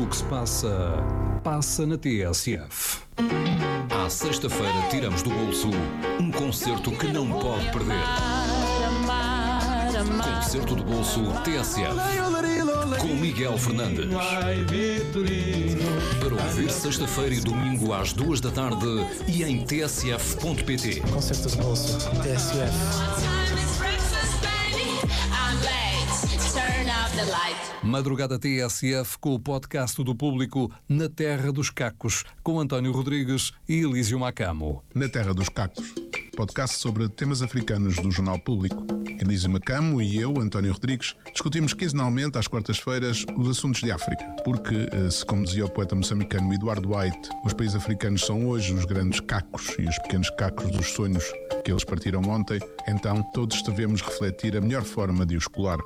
o que se passa, passa na TSF. À sexta-feira tiramos do bolso um concerto que não pode perder. Concerto do bolso TSF com Miguel Fernandes. Para ouvir sexta-feira e domingo às 2 da tarde e em tsf.pt. Concerto do bolso TSF. Madrugada TSF com o podcast do Público Na Terra dos Cacos, com António Rodrigues e Elísio Macamo. Na Terra dos Cacos, podcast sobre temas africanos do Jornal Público. Elísio Macamo e eu, António Rodrigues, discutimos quinzenalmente às quartas-feiras os assuntos de África. Porque, se como dizia o poeta moçambicano Edward White, os países africanos são hoje os grandes cacos e os pequenos cacos dos sonhos que eles partiram ontem, então todos devemos refletir a melhor forma de os colar.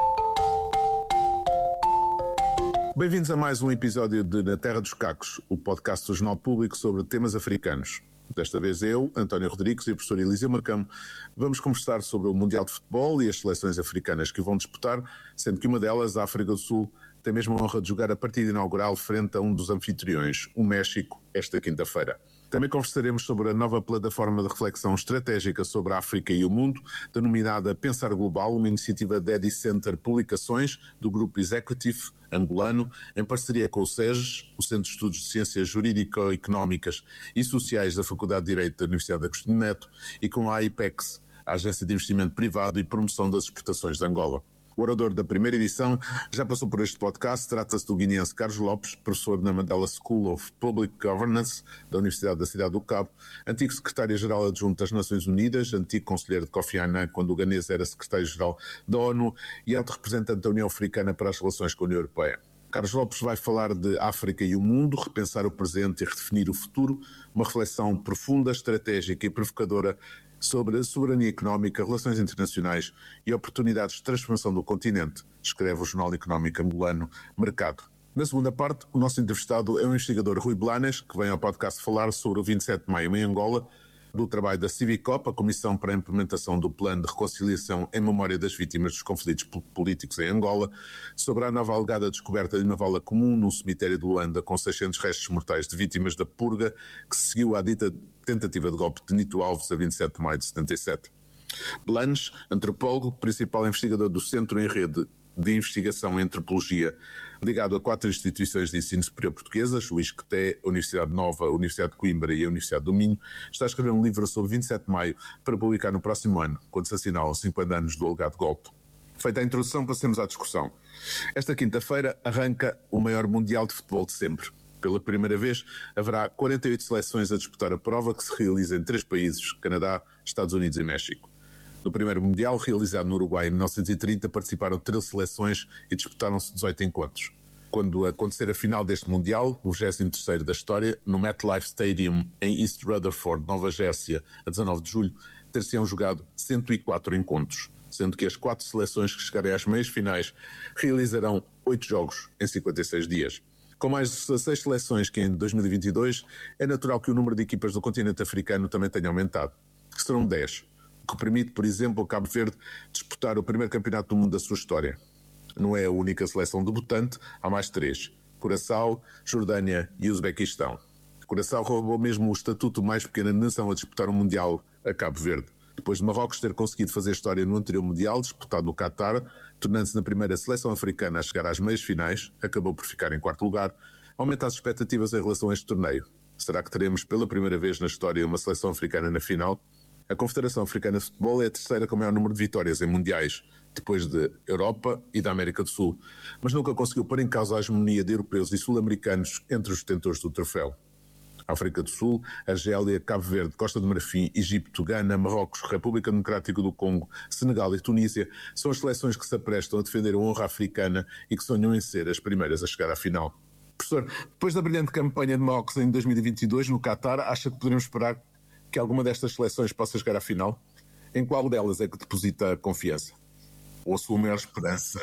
Bem-vindos a mais um episódio de Na Terra dos Cacos, o podcast do Jornal Público sobre temas africanos. Desta vez eu, António Rodrigues e o professor Elísio Macamo vamos conversar sobre o Mundial de Futebol e as seleções africanas que o vão disputar, sendo que uma delas, a África do Sul, tem mesmo a honra de jogar a partida inaugural frente a um dos anfitriões, o México, esta quinta-feira. Também conversaremos sobre a nova plataforma de reflexão estratégica sobre a África e o mundo, denominada Pensar Global, uma iniciativa da Edicenter Publicações, do grupo Executive angolano, em parceria com o SEGES, o Centro de Estudos de Ciências Jurídico-Económicas e Sociais da Faculdade de Direito da Universidade de Agostinho Neto, e com a AIPEX, a Agência de Investimento Privado e Promoção das Exportações de Angola. O orador da primeira edição já passou por este podcast. Trata-se do guineense Carlos Lopes, professor na Mandela School of Public Governance da Universidade da Cidade do Cabo, antigo secretário-geral adjunto das Nações Unidas, antigo conselheiro de Kofi Annan quando o ganês era secretário-geral da ONU e alto representante da União Africana para as relações com a União Europeia. Carlos Lopes vai falar de África e o mundo, repensar o presente e redefinir o futuro, uma reflexão profunda, estratégica e provocadora sobre a soberania económica, relações internacionais e oportunidades de transformação do continente, escreve o Jornal Económico angolano Mercado. Na segunda parte, o nosso entrevistado é o investigador Rui Blanes, que vem ao podcast falar sobre o 27 de maio em Angola, do trabalho da Civicop, a Comissão para a Implementação do Plano de Reconciliação em Memória das Vítimas dos Conflitos Políticos em Angola, sobre a nova alegada descoberta de uma vala comum num cemitério de Luanda com 600 restos mortais de vítimas da purga, que se seguiu à dita tentativa de golpe de Nito Alves a 27 de maio de 77. Blanes, antropólogo, principal investigador do Centro em Rede de Investigação em Antropologia, ligado a 4 instituições de ensino superior portuguesas, o ISCTE, a Universidade Nova, a Universidade de Coimbra e a Universidade do Minho, está a escrever um livro sobre 27 de maio para publicar no próximo ano, quando se assinalam 50 anos do alegado golpe. Feita a introdução, passemos à discussão. Esta quinta-feira arranca o maior Mundial de Futebol de sempre. Pela primeira vez, haverá 48 seleções a disputar a prova, que se realiza em 3 países, Canadá, Estados Unidos e México. No primeiro Mundial, realizado no Uruguai em 1930, participaram 13 seleções e disputaram-se 18 encontros. Quando acontecer a final deste Mundial, o 23º da história, no MetLife Stadium, em East Rutherford, Nova Jersey, a 19 de julho, ter-se-ão jogado 104 encontros, sendo que as 4 seleções que chegarem às meias finais realizarão 8 jogos em 56 dias. Com mais de 16 seleções que em 2022, é natural que o número de equipas do continente africano também tenha aumentado, que serão 10. Que permite, por exemplo, ao Cabo Verde disputar o primeiro campeonato do mundo da sua história. Não é a única seleção debutante, há mais 3. Curaçao, Jordânia e Uzbequistão. Curaçao roubou mesmo o estatuto mais pequena nação a disputar um Mundial a Cabo Verde. Depois de Marrocos ter conseguido fazer história no anterior Mundial, disputado no Qatar, tornando-se na primeira seleção africana a chegar às meias finais, acabou por ficar em 4º lugar, aumenta as expectativas em relação a este torneio. Será que teremos pela primeira vez na história uma seleção africana na final? A Confederação Africana de Futebol é a terceira com o maior número de vitórias em mundiais, depois de Europa e da América do Sul, mas nunca conseguiu pôr em causa a hegemonia de europeus e sul-americanos entre os detentores do troféu. África do Sul, Argélia, Cabo Verde, Costa do Marfim, Egito, Gana, Marrocos, República Democrática do Congo, Senegal e Tunísia são as seleções que se aprestam a defender a honra africana e que sonham em ser as primeiras a chegar à final. Professor, depois da brilhante campanha de Marrocos em 2022 no Qatar, acha que poderemos esperar que alguma destas seleções possa chegar à final? Em qual delas é que deposita a confiança? Ou a sua maior esperança?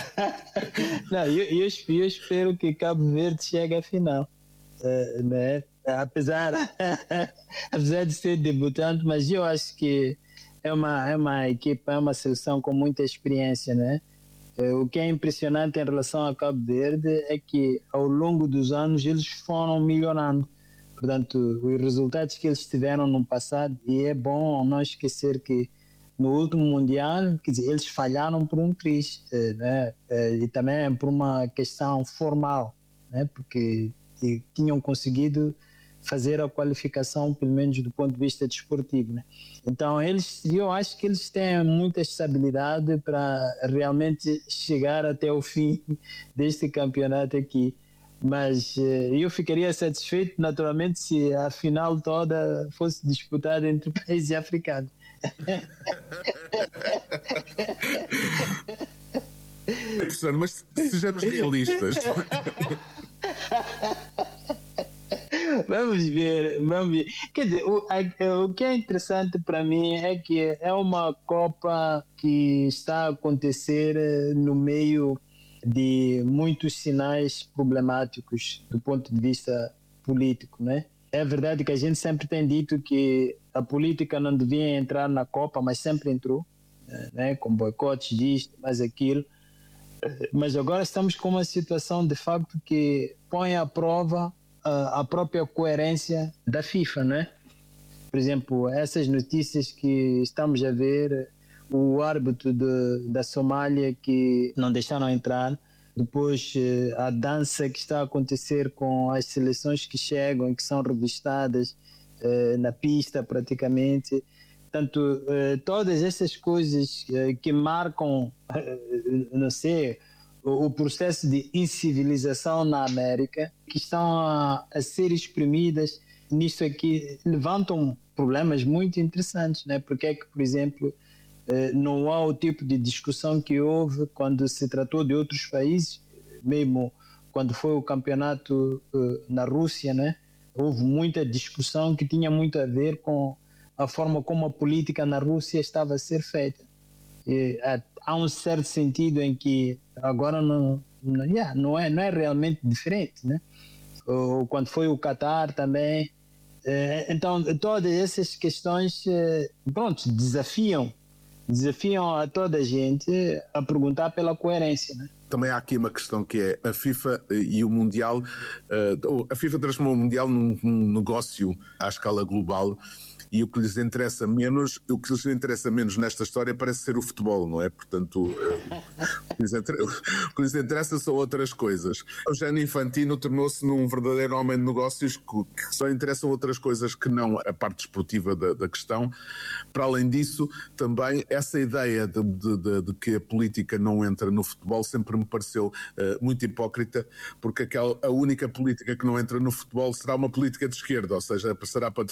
Não, eu espero que Cabo Verde chegue à final, né? Apesar de ser debutante, mas eu acho que é uma equipa, é uma seleção com muita experiência, né? O que é impressionante em relação a Cabo Verde é que ao longo dos anos eles foram melhorando. Portanto, os resultados que eles tiveram no passado, e é bom não esquecer que no último Mundial, quer dizer, eles falharam por um triz, né? E também por uma questão formal, né? Porque tinham conseguido fazer a qualificação, pelo menos do ponto de vista desportivo, né? Então, eu acho que eles têm muita estabilidade para realmente chegar até o fim deste campeonato aqui. Mas eu ficaria satisfeito, naturalmente, se a final toda fosse disputada entre países africanos. Professor, mas sejamos realistas. Vamos ver. Quer dizer, o que é interessante para mim é que é uma Copa que está a acontecer no meio de muitos sinais problemáticos do ponto de vista político, né? É verdade que a gente sempre tem dito que a política não devia entrar na Copa, mas sempre entrou, né? Com boicotes disto, mais aquilo. Mas agora estamos com uma situação de facto que põe à prova a própria coerência da FIFA, né? Por exemplo, essas notícias que estamos a ver, o árbitro da Somália que não deixaram entrar, depois a dança que está a acontecer com as seleções que chegam, que são revistadas na pista praticamente. Portanto, todas essas coisas que marcam, não sei, o processo de incivilização na América, que estão a ser exprimidas nisso aqui, levantam problemas muito interessantes, né? Porque é que, por exemplo, não há o tipo de discussão que houve quando se tratou de outros países, mesmo quando foi o campeonato na Rússia, né? Houve muita discussão que tinha muito a ver com a forma como a política na Rússia estava a ser feita. Há um certo sentido em que agora não é realmente diferente, né? Ou quando foi o Qatar também. Então, todas essas questões, pronto, desafiam a toda a gente a perguntar pela coerência, né? Também há aqui uma questão que é a FIFA e o Mundial. A FIFA transformou o Mundial num negócio à escala global. E o que lhes interessa menos nesta história parece ser o futebol, não é? Portanto, o que lhes interessa são outras coisas. O Gianni Infantino tornou-se num verdadeiro homem de negócios que só interessam outras coisas que não a parte desportiva da questão. Para além disso, também essa ideia de que a política não entra no futebol sempre me pareceu muito hipócrita, porque a única política que não entra no futebol será uma política de esquerda, ou seja, será para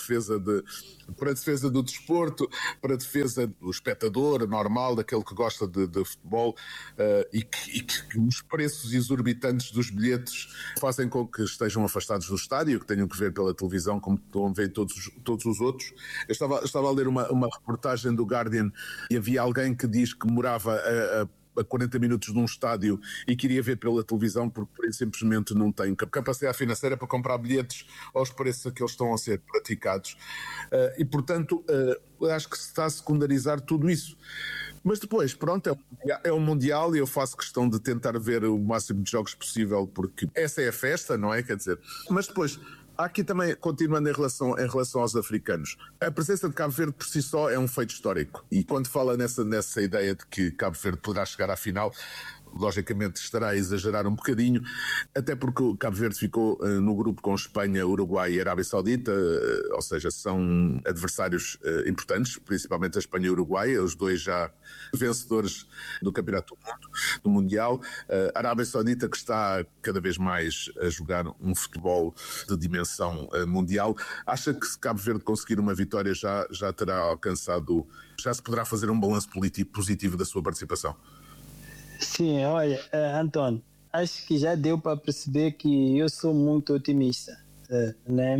a defesa do desporto, para a defesa do espectador normal, daquele que gosta de futebol, e que os preços exorbitantes dos bilhetes fazem com que estejam afastados do estádio, que tenham que ver pela televisão como veem todos os outros. Eu estava a ler uma reportagem do Guardian e havia alguém que diz que morava a 40 minutos de um estádio e queria ver pela televisão porque simplesmente não tem capacidade financeira para comprar bilhetes aos preços a que eles estão a ser praticados. E, portanto, acho que se está a secundarizar tudo isso. Mas depois, pronto, é um Mundial e eu faço questão de tentar ver o máximo de jogos possível porque essa é a festa, não é? Quer dizer, mas depois... Há aqui também, continuando em relação aos africanos, a presença de Cabo Verde por si só é um feito histórico. E quando fala nessa ideia de que Cabo Verde poderá chegar à final, logicamente estará a exagerar um bocadinho, até porque o Cabo Verde ficou no grupo com Espanha, Uruguai e Arábia Saudita, ou seja, são adversários importantes, principalmente a Espanha e o Uruguai, os dois já vencedores do Campeonato do Mundo, do Mundial. A Arábia Saudita, que está cada vez mais a jogar um futebol de dimensão mundial. Acha que se Cabo Verde conseguir uma vitória já terá alcançado, já se poderá fazer um balanço político positivo da sua participação? Sim, olha, António, acho que já deu para perceber que eu sou muito otimista, né?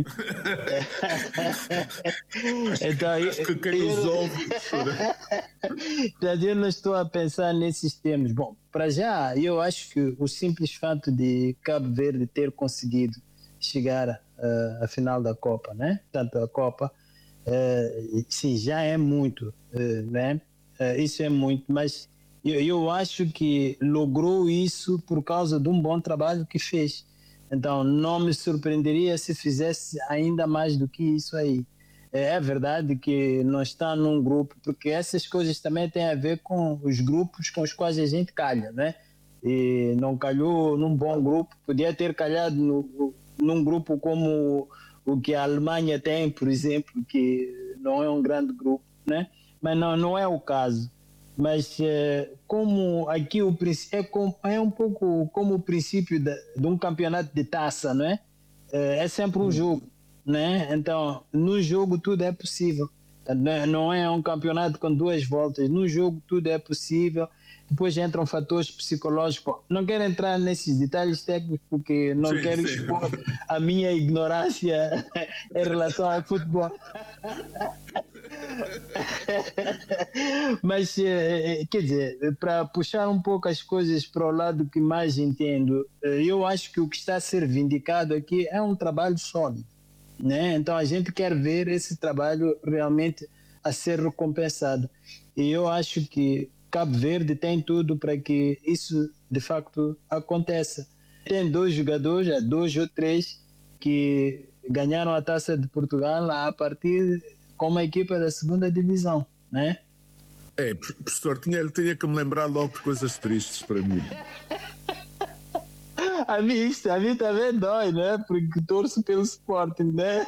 Então, acho que quem nos ouve... eu não estou a pensar nesses termos. Bom, para já, eu acho que o simples fato de Cabo Verde ter conseguido chegar à final da Copa, né? Tanto a Copa, sim, já é muito, né? Isso é muito, mas Eu acho que logrou isso por causa de um bom trabalho que fez. Então, não me surpreenderia se fizesse ainda mais do que isso aí. É verdade que não está num grupo, porque essas coisas também têm a ver com os grupos com os quais a gente calha, né? E não calhou num bom grupo, podia ter calhado num grupo como o que a Alemanha tem, por exemplo, que não é um grande grupo, né? Mas não é o caso. Mas como aqui é um pouco como o princípio de um campeonato de taça, não é? É sempre um jogo, né? Então, no jogo tudo é possível. Não é um campeonato com 2 voltas. No jogo tudo é possível. Depois entram fatores psicológicos. Não quero entrar nesses detalhes técnicos porque não quero expor a minha ignorância em relação ao futebol. Mas, quer dizer, para puxar um pouco as coisas para o lado que mais entendo, eu acho que o que está a ser vindicado aqui é um trabalho sólido, né? Então a gente quer ver esse trabalho realmente a ser recompensado. E eu acho que Cabo Verde tem tudo para que isso de facto aconteça. Tem 2 jogadores, 2 ou 3, que ganharam a Taça de Portugal a partir como equipa da 2ª divisão, né? Professor, tinha que me lembrar logo de coisas tristes para mim. A mim também dói, né? Porque torço pelo Sporting, né?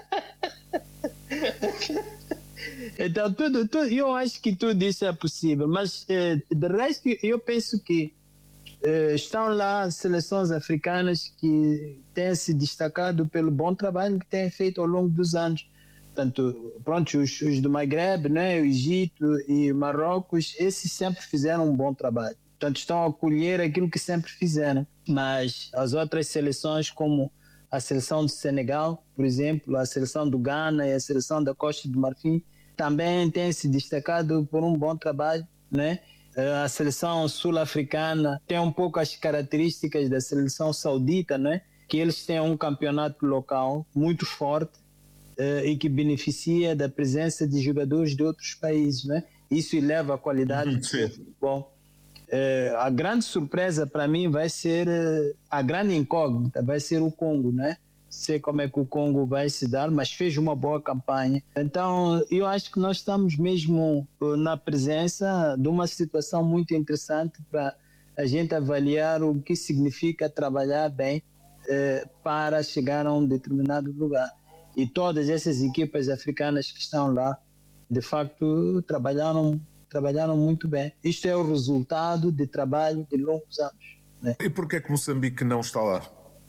Então, tudo, eu acho que tudo isso é possível, mas de resto eu penso que estão lá seleções africanas que têm se destacado pelo bom trabalho que têm feito ao longo dos anos. Portanto, pronto, os do Maghreb, né, o Egito e Marrocos, esses sempre fizeram um bom trabalho. Portanto, estão a acolher aquilo que sempre fizeram. Mas as outras seleções, como a seleção do Senegal, por exemplo, a seleção do Ghana e a seleção da Costa do Marfim, também têm se destacado por um bom trabalho, né? A seleção sul-africana tem um pouco as características da seleção saudita, né? Que eles têm um campeonato local muito forte, e que beneficia da presença de jogadores de outros países, né? Isso eleva a qualidade do futebol. A grande surpresa para mim vai ser a grande incógnita, vai ser o Congo, né? Sei como é que o Congo vai se dar, mas fez uma boa campanha. Então, eu acho que nós estamos mesmo na presença de uma situação muito interessante para a gente avaliar o que significa trabalhar bem para chegar a um determinado lugar. E todas essas equipas africanas que estão lá, de facto, trabalharam muito bem. Isto é o resultado de trabalho de longos anos, né? E por que é que Moçambique não está lá?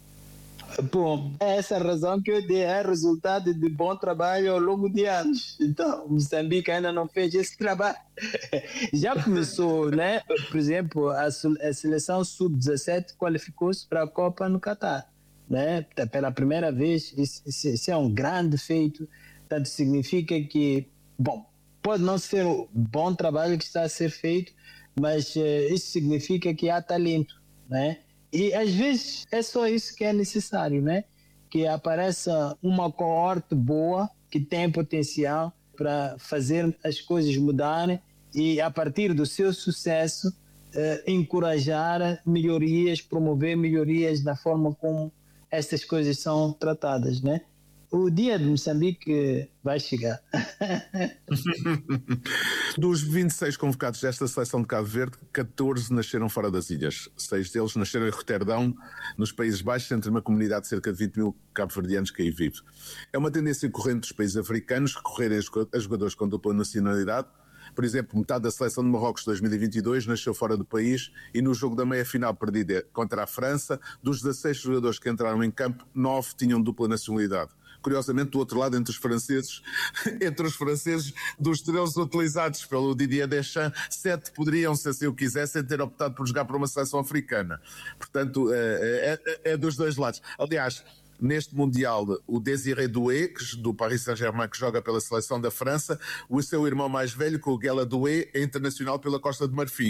Bom, é essa a razão que eu dei, é resultado de bom trabalho ao longo de anos. Então, Moçambique ainda não fez esse trabalho. Já começou, né? Por exemplo, a seleção sub-17 qualificou-se para a Copa no Catar, né? Pela primeira vez. Isso é um grande feito. Portanto, significa que, bom, pode não ser um bom trabalho que está a ser feito, mas isso significa que há talento, né? E às vezes é só isso que é necessário, né? Que apareça uma coorte boa, que tem potencial para fazer as coisas mudarem e, a partir do seu sucesso, encorajar melhorias, promover melhorias na forma como estas coisas são tratadas, né? O dia de Moçambique vai chegar. Dos 26 convocados desta seleção de Cabo Verde, 14 nasceram fora das ilhas. 6 deles nasceram em Roterdão, nos Países Baixos, entre uma comunidade de cerca de 20 mil cabo-verdianos que aí vive. É uma tendência corrente dos países africanos recorrerem a jogadores com dupla nacionalidade. Por exemplo, metade da seleção de Marrocos de 2022 nasceu fora do país e no jogo da meia-final perdida contra a França, dos 16 jogadores que entraram em campo, 9 tinham dupla nacionalidade. Curiosamente, do outro lado, entre os franceses, dos 13 utilizados pelo Didier Deschamps, 7 poderiam, se assim o quisessem, ter optado por jogar para uma seleção africana. Portanto, é dos dois lados. Aliás, neste Mundial, o Désiré Doué, do Paris Saint-Germain, que joga pela seleção da França, o seu irmão mais velho, o Guela Doué, é internacional pela Costa de Marfim.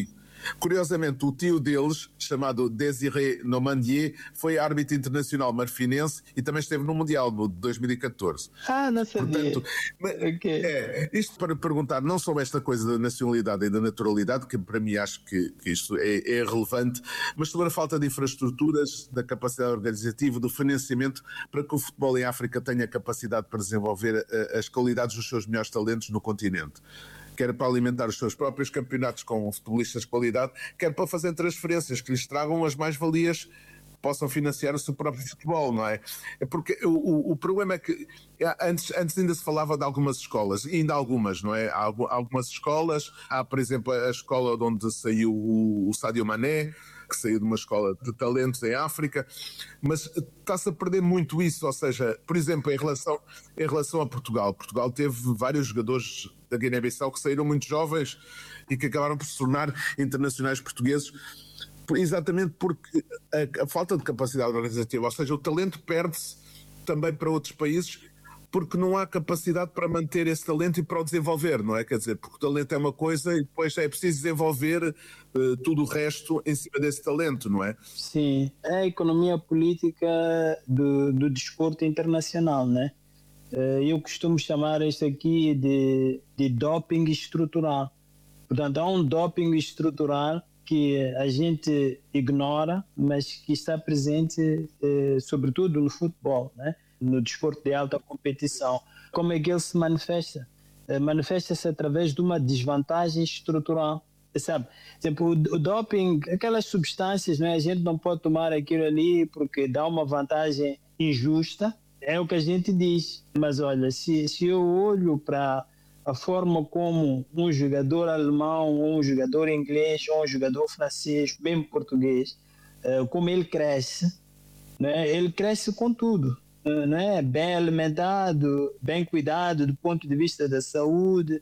Curiosamente, o tio deles, chamado Désiré Nomandier, foi árbitro internacional marfinense e também esteve no Mundial de 2014. Não sabia. Portanto, Ok. isto para perguntar não só esta coisa da nacionalidade e da naturalidade, que para mim acho que isto é relevante, mas sobre a falta de infraestruturas, da capacidade organizativa, do financiamento, para que o futebol em África tenha capacidade para desenvolver as qualidades dos seus melhores talentos no continente. Quer para alimentar os seus próprios campeonatos com futebolistas de qualidade, quer para fazer transferências que lhes tragam as mais-valias, possam financiar o seu próprio futebol, não é? É porque o problema é que antes ainda se falava de algumas escolas, e ainda algumas, não é? Há algumas escolas, há, por exemplo, a escola de onde saiu o Sadio Mané, que saiu de uma escola de talentos em África, mas está-se a perder muito isso, ou seja, por exemplo, em relação a Portugal. Portugal teve vários jogadores da Guiné-Bissau que saíram muito jovens e que acabaram por se tornar internacionais portugueses, exatamente porque a falta de capacidade organizativa, ou seja, o talento perde-se também para outros países, porque não há capacidade para manter esse talento e para o desenvolver, não é? Quer dizer, porque o talento é uma coisa e depois é preciso desenvolver tudo o resto em cima desse talento, não é? Sim, é a economia política do desporto internacional, né? Eu costumo chamar isto aqui de doping estrutural. Portanto, há um doping estrutural que a gente ignora, mas que está presente sobretudo no futebol, né? No desporto de alta competição. Como é que ele se manifesta? Manifesta-se através de uma desvantagem estrutural. Sabe? Por exemplo, o doping, aquelas substâncias, né? A gente não pode tomar aquilo ali porque dá uma vantagem injusta, é o que a gente diz. Mas olha, se eu olho para a forma como um jogador alemão, ou um jogador inglês, ou um jogador francês, bem português, como ele cresce, né? Ele cresce com tudo. Né? Bem alimentado, bem cuidado do ponto de vista da saúde,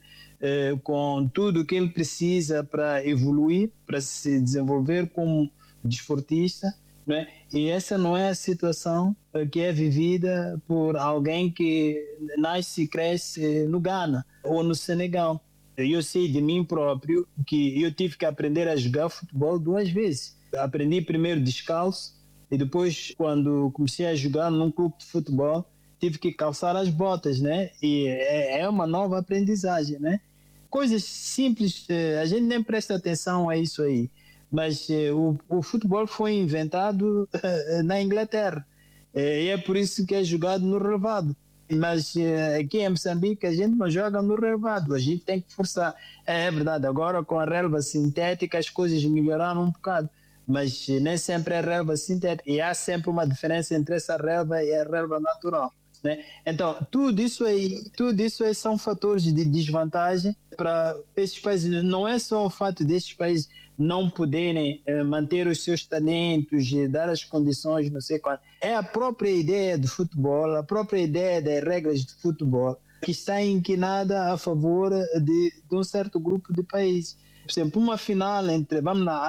com tudo que ele precisa para evoluir, para se desenvolver como desportista, né? E essa não é a situação que é vivida por alguém que nasce e cresce no Ghana ou no Senegal. Eu sei de mim próprio que eu tive que aprender a jogar futebol 2 vezes. Aprendi primeiro descalço, e depois, quando comecei a jogar num clube de futebol, tive que calçar as botas, né? E é uma nova aprendizagem, né? Coisas simples, a gente nem presta atenção a isso aí. Mas o futebol foi inventado na Inglaterra. E é por isso que é jogado no relvado. Mas aqui em Moçambique a gente não joga no relvado, a gente tem que forçar. É verdade, agora com a relva sintética as coisas melhoraram um bocado. Mas nem sempre é relva sintética, e há sempre uma diferença entre essa relva e a relva natural, né? Então, tudo isso aí são fatores de desvantagem para esses países. Não é só o fato desses países não poderem manter os seus talentos e dar as condições, não sei qual. É a própria ideia do futebol, a própria ideia das regras de futebol que está inclinada a favor de um certo grupo de países. Por exemplo, uma final entre, vamos lá,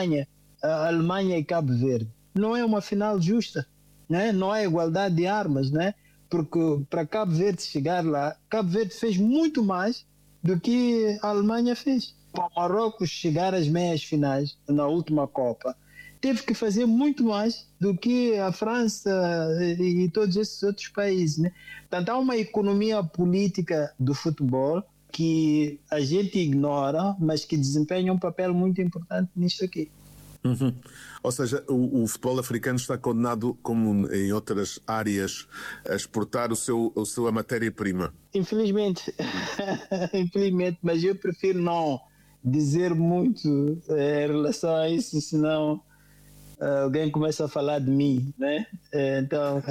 a Alemanha e Cabo Verde. Não é uma final justa, né? Não há igualdade de armas, né? Porque para Cabo Verde chegar lá, Cabo Verde fez muito mais do que a Alemanha fez. Para o Marrocos chegar às meias finais na última Copa, teve que fazer muito mais do que a França e todos esses outros países, né? Portanto, há uma economia política do futebol que a gente ignora, mas que desempenha um papel muito importante nisto aqui. Uhum. Ou seja, o futebol africano está condenado, como em outras áreas, a exportar a matéria-prima. Infelizmente, infelizmente, mas eu prefiro não dizer muito em relação a isso, senão alguém começa a falar de mim, né? Então,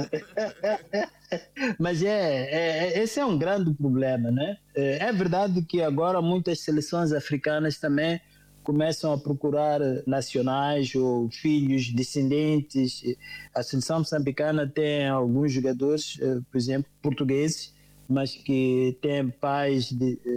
mas esse é um grande problema, né? É verdade que agora muitas seleções africanas também começam a procurar nacionais ou filhos descendentes. A seleção moçambicana tem alguns jogadores, por exemplo, portugueses, mas que têm pais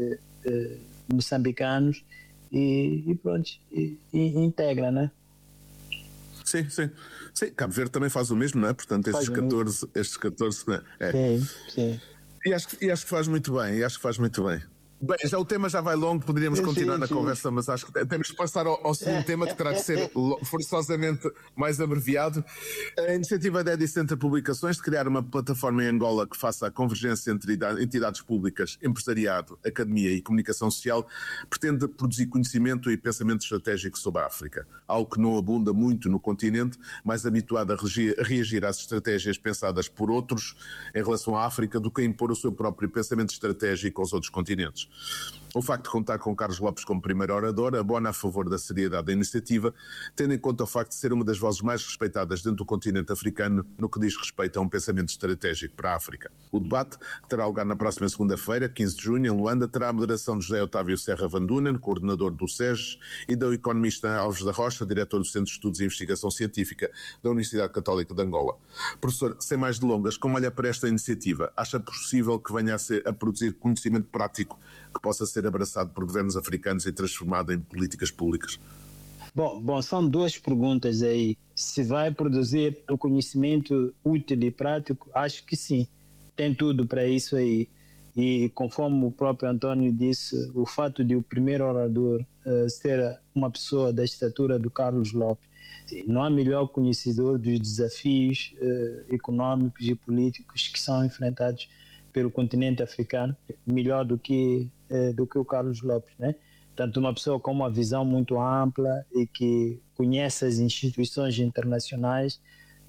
moçambicanos e pronto, e integra, né? Sim. Cabo Verde também faz o mesmo, não é? Portanto, estes 14, né? Sim. E acho que faz muito bem, Bem, já o tema já vai longo, poderíamos continuar na conversa, mas acho que temos que passar ao segundo tema, que terá que ser forçosamente mais abreviado. A iniciativa da Edicenter Publicações de criar uma plataforma em Angola que faça a convergência entre entidades públicas, empresariado, academia e comunicação social pretende produzir conhecimento e pensamento estratégico sobre a África, algo que não abunda muito no continente, mais habituado a reagir às estratégias pensadas por outros em relação à África do que a impor o seu próprio pensamento estratégico aos outros continentes. O facto de contar com Carlos Lopes como primeiro orador abona a favor da seriedade da iniciativa, tendo em conta o facto de ser uma das vozes mais respeitadas dentro do continente africano no que diz respeito a um pensamento estratégico para a África. O debate, que terá lugar na próxima segunda-feira, 15 de junho, em Luanda, terá a moderação de José Otávio Serra Van Dunen, coordenador do SEGES, e do economista Alves da Rocha, diretor do Centro de Estudos e Investigação Científica da Universidade Católica de Angola. Professor, sem mais delongas, como olha para esta iniciativa? Acha possível que venha a produzir conhecimento prático que possa ser abraçado por governos africanos e transformado em políticas públicas? Bom, são duas perguntas aí. Se vai produzir o conhecimento útil e prático, acho que sim. Tem tudo para isso aí. E conforme o próprio Antônio disse, o fato de o primeiro orador ser uma pessoa da estatura do Carlos Lopes, não há melhor conhecedor dos desafios econômicos e políticos que são enfrentados pelo continente africano, melhor do que o Carlos Lopes, né? Tanto uma pessoa com uma visão muito ampla e que conhece as instituições internacionais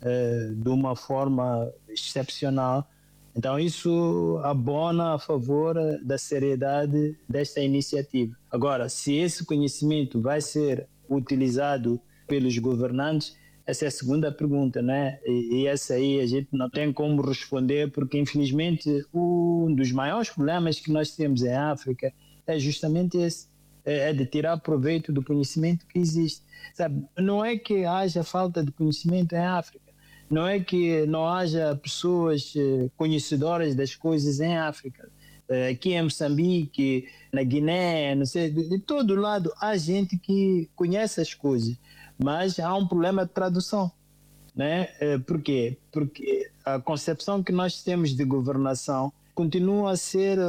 de uma forma excepcional. Então isso abona a favor da seriedade desta iniciativa. Agora, se esse conhecimento vai ser utilizado pelos governantes, essa é a segunda pergunta, né? E essa aí a gente não tem como responder, porque infelizmente um dos maiores problemas que nós temos em África é justamente esse, é de tirar proveito do conhecimento que existe. Sabe? Não é que haja falta de conhecimento em África, não é que não haja pessoas conhecedoras das coisas em África. Aqui em Moçambique, na Guiné, não sei, de todo lado há gente que conhece as coisas, mas há um problema de tradução, né? Por quê? Porque a concepção que nós temos de governação continua a ser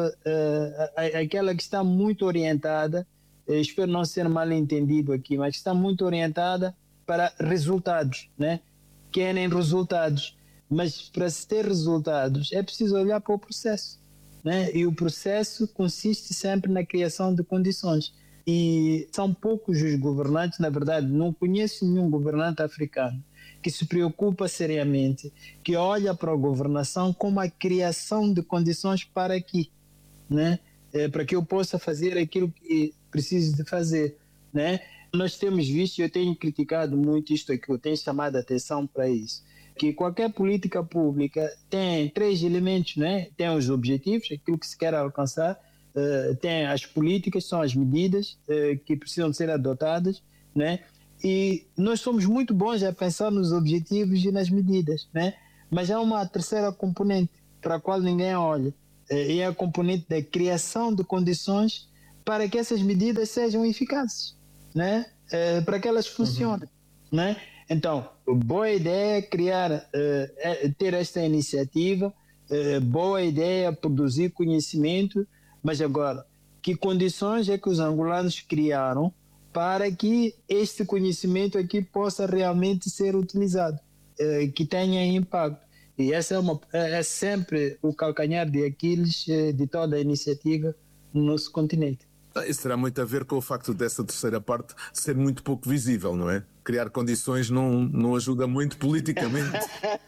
aquela que está muito orientada, espero não ser mal entendido aqui, mas está muito orientada para resultados, né? Querem resultados, mas para se ter resultados é preciso olhar para o processo, né? E o processo consiste sempre na criação de condições. E são poucos os governantes, na verdade, não conheço nenhum governante africano que se preocupa seriamente, que olha para a governação como a criação de condições para aqui, né? Para que eu possa fazer aquilo que preciso de fazer, né? Nós temos visto, eu tenho criticado muito isto aqui, eu tenho chamado a atenção para isso, que qualquer política pública tem três elementos, né? Tem os objetivos, aquilo que se quer alcançar, tem as políticas, são as medidas que precisam ser adotadas, né? E nós somos muito bons a pensar nos objetivos e nas medidas, né? Mas há uma terceira componente para a qual ninguém olha, e é a componente da criação de condições para que essas medidas sejam eficazes, né? Para que elas funcionem, né? Então, boa ideia criar, ter esta iniciativa, boa ideia produzir conhecimento, mas agora, que condições é que os angolanos criaram para que este conhecimento aqui possa realmente ser utilizado, que tenha impacto? E essa é sempre o calcanhar de Aquiles de toda a iniciativa no nosso continente. Isso terá muito a ver com o facto dessa terceira parte ser muito pouco visível, não é? Criar condições não ajuda muito politicamente.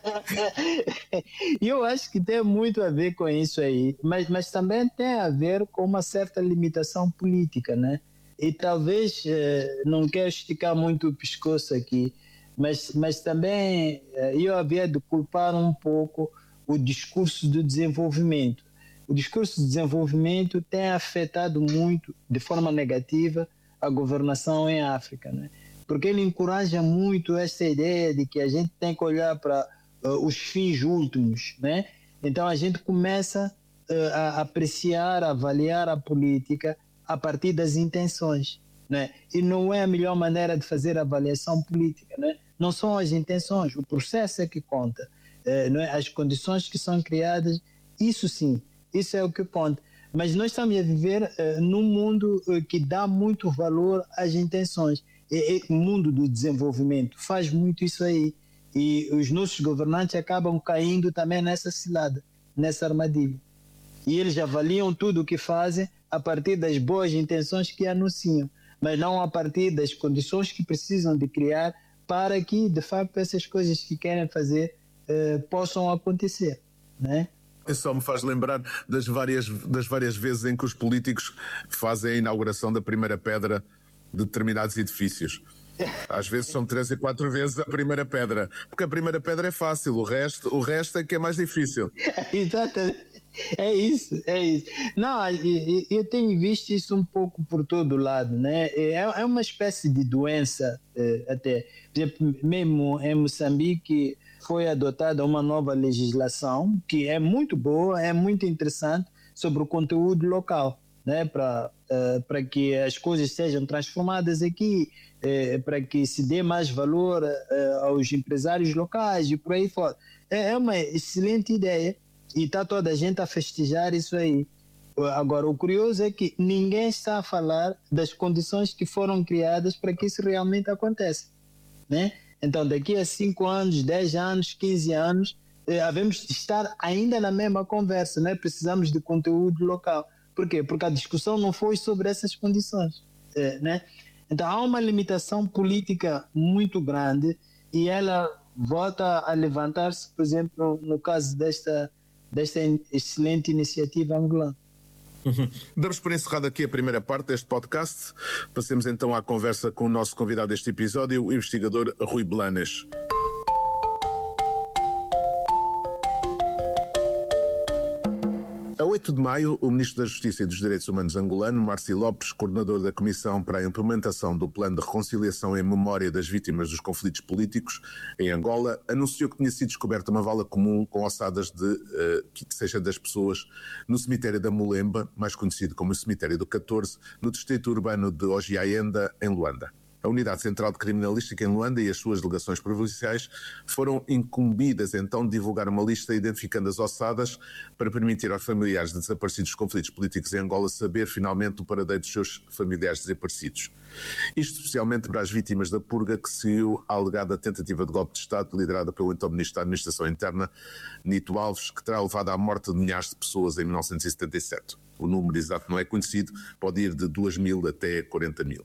Eu acho que tem muito a ver com isso aí, mas também tem a ver com uma certa limitação política, né? E talvez, não quero esticar muito o pescoço aqui, mas também eu havia de culpar um pouco o discurso do desenvolvimento. O discurso de desenvolvimento tem afetado muito, de forma negativa, a governação em África, né? Porque ele encoraja muito essa ideia de que a gente tem que olhar para os fins últimos, né? Então a gente começa a apreciar, a avaliar a política a partir das intenções, né? E não é a melhor maneira de fazer a avaliação política, né? Não são as intenções, o processo é que conta, não é? As condições que são criadas, isso sim, isso é o que conta. Mas nós estamos a viver num mundo que dá muito valor às intenções. O mundo do desenvolvimento faz muito isso aí. E os nossos governantes acabam caindo também nessa cilada, nessa armadilha. E eles avaliam tudo o que fazem a partir das boas intenções que anunciam, mas não a partir das condições que precisam de criar para que, de facto, essas coisas que querem fazer possam acontecer, né? Isso só me faz lembrar das várias vezes em que os políticos fazem a inauguração da primeira pedra de determinados edifícios. Às vezes são 3 e 4 vezes a primeira pedra, porque a primeira pedra é fácil, o resto é que é mais difícil. Exatamente. É isso. Não, eu tenho visto isso um pouco por todo lado, né? É uma espécie de doença, até. Por exemplo, mesmo em Moçambique foi adotada uma nova legislação que é muito boa, é muito interessante sobre o conteúdo local, né? Para que as coisas sejam transformadas aqui, para que se dê mais valor aos empresários locais e por aí fora. É uma excelente ideia. E está toda a gente a festejar isso aí. Agora, o curioso é que ninguém está a falar das condições que foram criadas para que isso realmente aconteça, né? Então, daqui a 5 anos, 10 anos, 15 anos, havemos de estar ainda na mesma conversa, né? Precisamos de conteúdo local. Por quê? Porque a discussão não foi sobre essas condições, né? Então, há uma limitação política muito grande e ela volta a levantar-se, por exemplo, no caso desta excelente iniciativa angolana. Damos por encerrado aqui a primeira parte deste podcast. Passemos então à conversa com o nosso convidado deste episódio, o investigador Rui Blanes. A 8 de maio, o Ministro da Justiça e dos Direitos Humanos angolano, Marci Lopes, coordenador da Comissão para a Implementação do Plano de Reconciliação em Memória das Vítimas dos Conflitos Políticos em Angola, anunciou que tinha sido descoberta uma vala comum com ossadas de 600 pessoas no cemitério da Mulemba, mais conhecido como o Cemitério do 14, no distrito urbano de Ojiaenda, em Luanda. A Unidade Central de Criminalística em Luanda e as suas delegações provinciais foram incumbidas então de divulgar uma lista identificando as ossadas para permitir aos familiares de desaparecidos dos conflitos políticos em Angola saber finalmente o paradeiro dos seus familiares desaparecidos. Isto especialmente para as vítimas da purga que seguiu a alegada tentativa de golpe de Estado liderada pelo então Ministro da Administração Interna, Nito Alves, que terá levado à morte de milhares de pessoas em 1977. O número exato não é conhecido, pode ir de 2.000 até 40.000.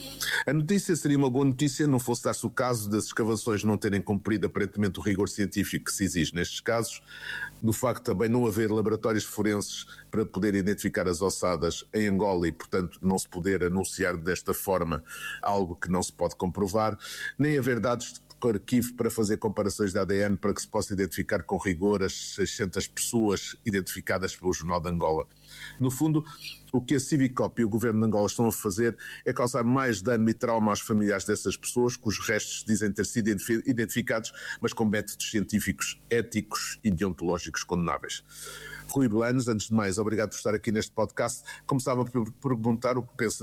A notícia seria uma boa notícia, não fosse dar-se o caso das escavações não terem cumprido aparentemente o rigor científico que se exige nestes casos, do facto de também não haver laboratórios forenses para poder identificar as ossadas em Angola e, portanto, não se poder anunciar desta forma algo que não se pode comprovar, nem haver dados de arquivo para fazer comparações de ADN para que se possa identificar com rigor as 600 pessoas identificadas pelo Jornal de Angola. No fundo, o que a Civicop e o Governo de Angola estão a fazer é causar mais dano e trauma aos familiares dessas pessoas, cujos restos dizem ter sido identificados, mas com métodos científicos, éticos e deontológicos condenáveis. Rui Blanes, antes de mais, obrigado por estar aqui neste podcast. Começava por perguntar o que pensa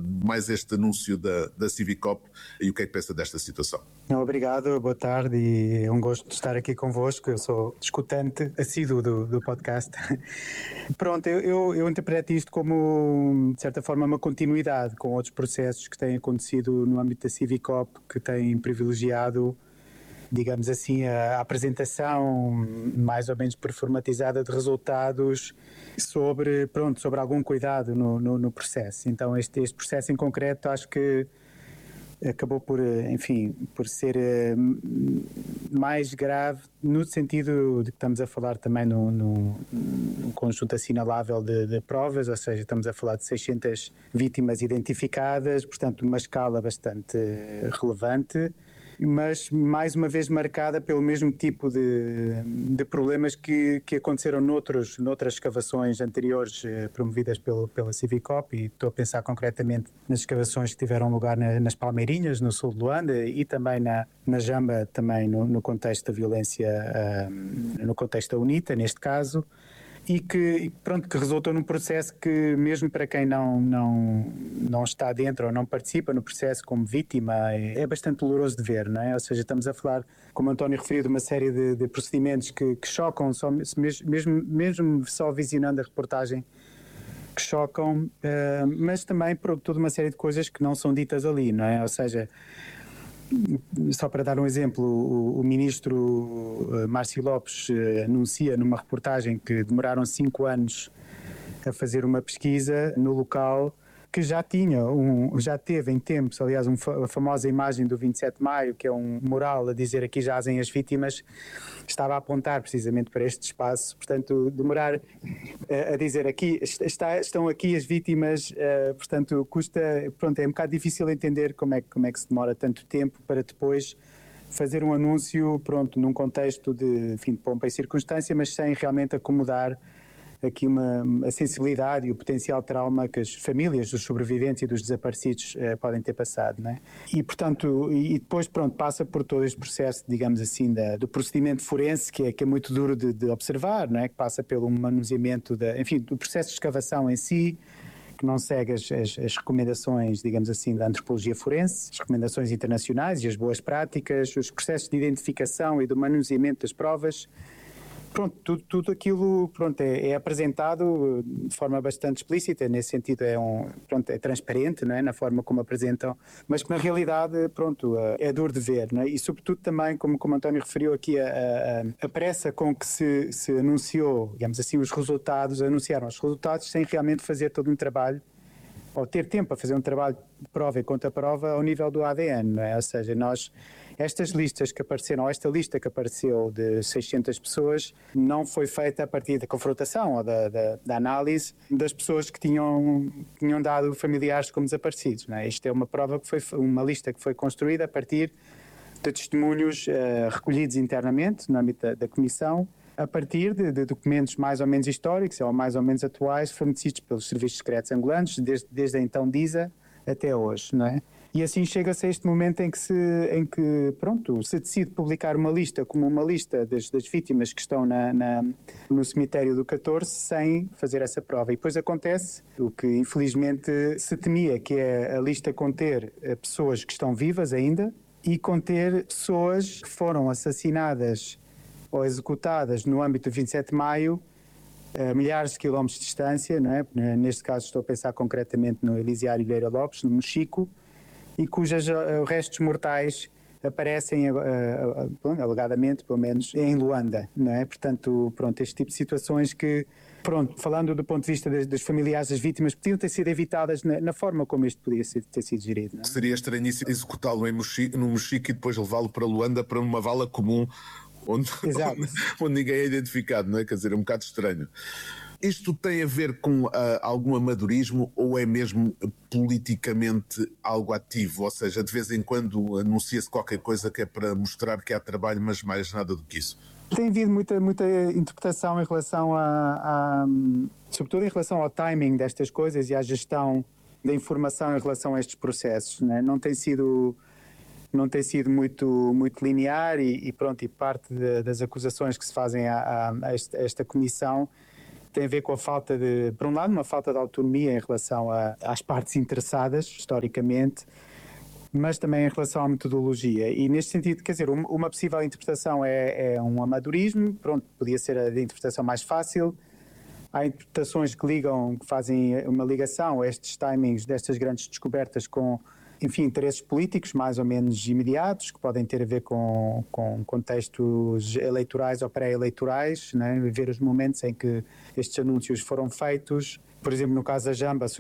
este anúncio da Civicop e o que é que pensa desta situação. Obrigado, boa tarde e é um gosto de estar aqui convosco. Eu sou escutante assíduo do podcast. Pronto, eu interpreto isto como, de certa forma, uma continuidade com outros processos que têm acontecido no âmbito da Civicop, que têm privilegiado, digamos assim, a apresentação mais ou menos performatizada de resultados sobre algum cuidado no processo. Então este processo em concreto acho que acabou por ser mais grave no sentido de que estamos a falar também num conjunto assinalável de provas, ou seja, estamos a falar de 600 vítimas identificadas, portanto uma escala bastante relevante, mas mais uma vez marcada pelo mesmo tipo de problemas que aconteceram noutras escavações anteriores promovidas pela Civicop, e estou a pensar concretamente nas escavações que tiveram lugar nas Palmeirinhas, no sul de Luanda, e também na Jamba, também no contexto da violência, no contexto da UNITA, neste caso, e que resultou num processo que, mesmo para quem não está dentro ou não participa no processo como vítima, é bastante doloroso de ver, não é? Ou seja, estamos a falar, como o António referiu, de uma série de procedimentos que chocam, mesmo só visionando a reportagem, que chocam, mas também por toda uma série de coisas que não são ditas ali, não é? Ou seja, só para dar um exemplo, o ministro Márcio Lopes anuncia numa reportagem que demoraram 5 anos a fazer uma pesquisa no local que já teve em tempos, aliás, a famosa imagem do 27 de Maio, que é um mural a dizer aqui jazem as vítimas, estava a apontar precisamente para este espaço. Portanto, demorar a dizer aqui, estão aqui as vítimas, portanto, é um bocado difícil entender como é que se demora tanto tempo para depois fazer um anúncio, num contexto de pompa e circunstância, mas sem realmente acomodar aqui a sensibilidade e o potencial trauma que as famílias dos sobreviventes e dos desaparecidos podem ter passado, não é? E, portanto, depois, passa por todo este processo, digamos assim, do procedimento forense, que é muito duro de observar, não é? Que passa pelo manuseamento, do processo de escavação em si, que não segue as recomendações, digamos assim, da antropologia forense, as recomendações internacionais e as boas práticas, os processos de identificação e do manuseamento das provas. Tudo aquilo é apresentado de forma bastante explícita, nesse sentido é transparente, não é? Na forma como apresentam, mas que na realidade é duro de ver, não é? E sobretudo também, como o António referiu aqui, a pressa com que se anunciou, digamos assim, anunciaram os resultados sem realmente fazer todo um trabalho, ou ter tempo a fazer um trabalho de prova e contra-prova ao nível do ADN, não é? Ou seja, esta lista que apareceu de 600 pessoas não foi feita a partir da confrontação ou da análise das pessoas que tinham dado familiares como desaparecidos, não é? Isto é uma prova uma lista que foi construída a partir de testemunhos recolhidos internamente no âmbito da Comissão, a partir de documentos mais ou menos históricos ou mais ou menos atuais fornecidos pelos serviços secretos angolanos, desde a então DISA até hoje, não é? E assim chega-se a este momento em que se decide publicar uma lista como uma lista das vítimas que estão no cemitério do 14 sem fazer essa prova. E depois acontece o que infelizmente se temia, que é a lista conter pessoas que estão vivas ainda e conter pessoas que foram assassinadas ou executadas no âmbito do 27 de Maio, a milhares de quilómetros de distância, não é? Neste caso estou a pensar concretamente no Elisiário Vieira Lopes, no Mochico, e cujos restos mortais aparecem, alegadamente, pelo menos, em Luanda, não é? Portanto, este tipo de situações que, falando do ponto de vista dos familiares das vítimas, podiam ter sido evitadas na forma como isto podia ter sido gerido. Não é? Seria estranho executá-lo no Mochico e depois levá-lo para Luanda, para uma vala comum, onde ninguém é identificado, não é? Quer dizer, é um bocado estranho. Isto tem a ver com algum amadorismo ou é mesmo politicamente algo ativo? Ou seja, de vez em quando anuncia-se qualquer coisa que é para mostrar que há trabalho, mas mais nada do que isso? Tem havido muita interpretação em relação sobretudo em relação ao timing destas coisas e à gestão da informação em relação a estes processos, não é? Não tem sido muito linear e parte das acusações que se fazem a esta comissão tem a ver com a falta por um lado, uma falta de autonomia em relação às partes interessadas, historicamente, mas também em relação à metodologia. E neste sentido, quer dizer, uma possível interpretação é um amadorismo, podia ser a interpretação mais fácil. Há interpretações que fazem uma ligação a estes timings destas grandes descobertas com, interesses políticos mais ou menos imediatos, que podem ter a ver com contextos eleitorais ou pré-eleitorais, né? Ver os momentos em que estes anúncios foram feitos. Por exemplo, no caso da Jamba,